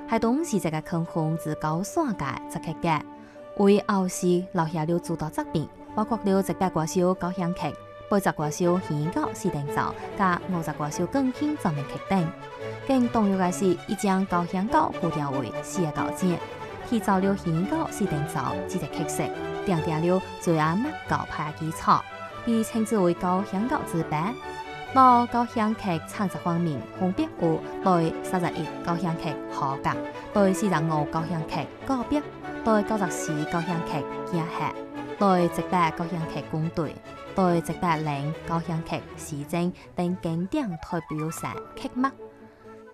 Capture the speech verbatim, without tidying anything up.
係當時這個坑洪至高山界則客嘅，為後世留下了諸多作品，包括了一百歌手交響曲、八十歌手獻歌四重奏、加五十歌手更新專門曲等。更重要嘅是，一張交響歌固定為四個交件，提早了獻歌四重奏這個曲式，奠定了最啱乜交派嘅基礎，被稱之為交響歌之父。到交響曲產值方面，分別有對三十一交響曲合格、對四十五交響曲個別、對九十四交響曲結合、對一百交響曲共對、對一百零交響曲時政等經典代表性曲目。